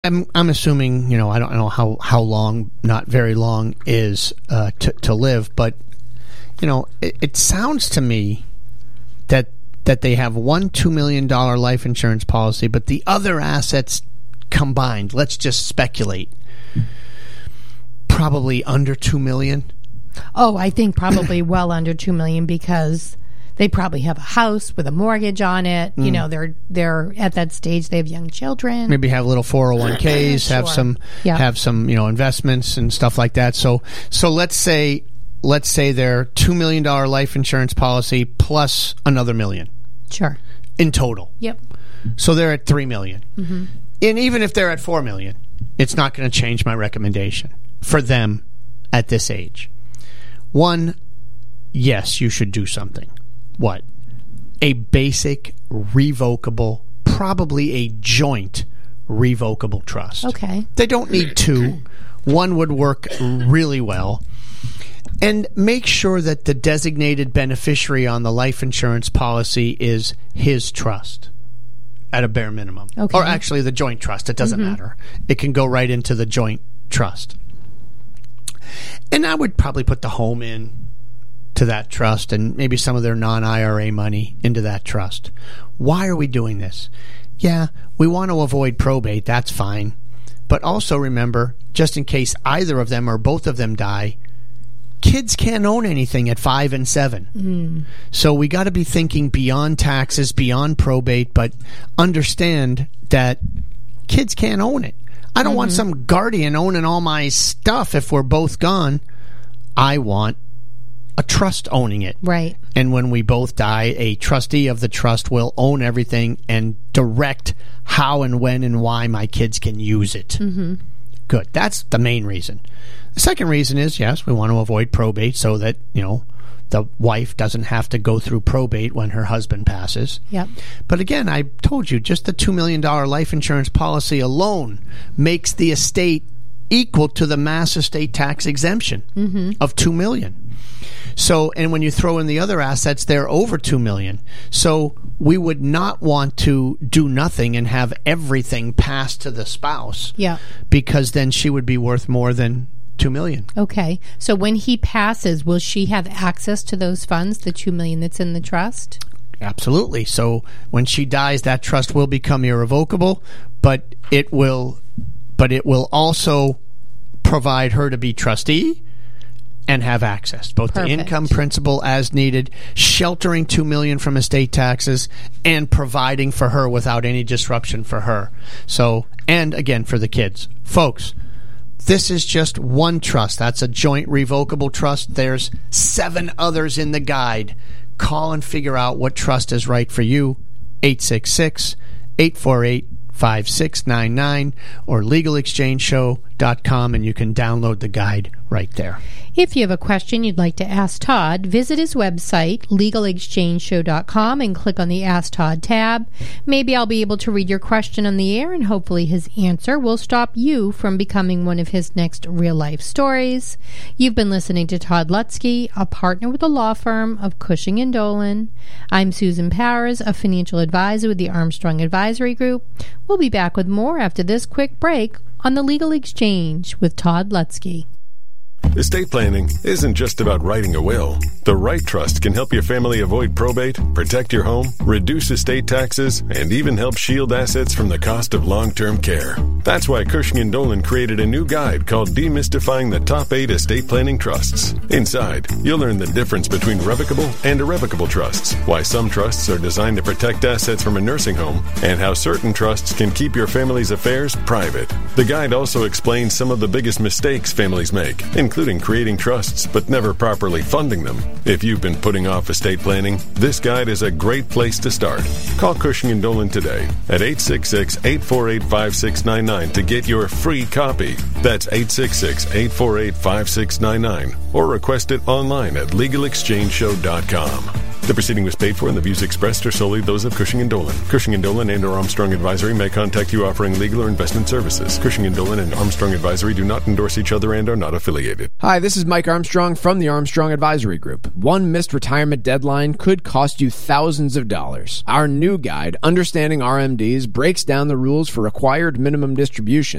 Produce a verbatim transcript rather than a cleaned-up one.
I'm I'm assuming, you know, I don't know how, how long, not very long is uh, to to live, but you know, it, it sounds to me that that they have one two million dollar life insurance policy, but the other assets combined, let's just speculate, probably under two million. Oh, I think probably well under two million because they probably have a house with a mortgage on it. Mm. You know, they're they're at that stage. They have young children. Maybe have little four oh one k's, sure. have some yep. have some, you know, investments and stuff like that. So so let's say let's say their two million dollar life insurance policy plus another million. Sure. In total. Yep. So they're at three million. Mm-hmm. And even if they're at four million, it's not going to change my recommendation for them at this age. One, yes, you should do something. What? A basic, revocable, probably a joint revocable trust. Okay. They don't need two. One would work really well. And make sure that the designated beneficiary on the life insurance policy is his trust at a bare minimum. Okay. Or actually the joint trust. It doesn't mm-hmm. matter. It can go right into the joint trust. And I would probably put the home in to that trust and maybe some of their non-I R A money into that trust. Why are we doing this? Yeah, we want to avoid probate. That's fine. But also remember, just in case either of them or both of them die, kids can't own anything at five and seven. Mm. So we got to be thinking beyond taxes, beyond probate, but understand that kids can't own it. I don't mm-hmm. want some guardian owning all my stuff if we're both gone. I want a trust owning it. Right. And when we both die, a trustee of the trust will own everything and direct how and when and why my kids can use it. Mm-hmm. Good. That's the main reason. The second reason is, yes, we want to avoid probate so that, you know, the wife doesn't have to go through probate when her husband passes. Yep. But again, I told you, just the two million dollar life insurance policy alone makes the estate equal to the mass estate tax exemption mm-hmm. of two million dollars. So, and when you throw in the other assets, they're over two million dollars. So we would not want to do nothing and have everything passed to the spouse. Yeah. Because then she would be worth more than two million dollars. Okay. So when he passes, will she have access to those funds, the two million dollars that's in the trust? Absolutely. So when she dies, that trust will become irrevocable, but it will but it will also provide her to be trustee and have access, both Perfect. to income, principal as needed, sheltering two million dollars from estate taxes, and providing for her without any disruption for her. So, and again, for the kids. Folks, this is just one trust. That's a joint revocable trust. There's seven others in the guide. Call and figure out what trust is right for you. eight six six, eight four eight, five six nine nine or legal exchange show dot com, and you can download the guide right there. If you have a question you'd like to ask Todd, visit his website, legal exchange show dot com, and click on the Ask Todd tab. Maybe I'll be able to read your question on the air, and hopefully his answer will stop you from becoming one of his next real-life stories. You've been listening to Todd Lutzke, a partner with the law firm of Cushing and Dolan. I'm Susan Powers, a financial advisor with the Armstrong Advisory Group. We'll be back with more after this quick break on the Legal Exchange with Todd Lutzke. Estate planning isn't just about writing a will. The right trust can help your family avoid probate, protect your home, reduce estate taxes, and even help shield assets from the cost of long-term care. That's why Cushing and Dolan created a new guide called Demystifying the Top eight Estate Planning Trusts. Inside, you'll learn the difference between revocable and irrevocable trusts, why some trusts are designed to protect assets from a nursing home, and how certain trusts can keep your family's affairs private. The guide also explains some of the biggest mistakes families make, including creating trusts but never properly funding them. If you've been putting off estate planning, this guide is a great place to start. Call Cushing and Dolan today at eight six six, eight four eight, five six nine nine to get your free copy. That's eight six six, eight four eight, five six nine nine or request it online at legal exchange show dot com. The proceeding was paid for and the views expressed are solely those of Cushing and Dolan. Cushing and Dolan and or Armstrong Advisory may contact you offering legal or investment services. Cushing and Dolan and Armstrong Advisory do not endorse each other and are not affiliated. Hi, this is Mike Armstrong from the Armstrong Advisory Group. One missed retirement deadline could cost you thousands of dollars. Our new guide, Understanding R M Ds, breaks down the rules for required minimum distribution